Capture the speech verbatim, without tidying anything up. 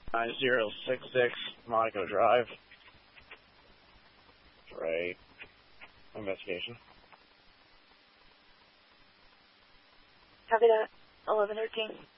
nine zero six six Monaco Drive. Right. Investigation. Copy that. eleven thirteen.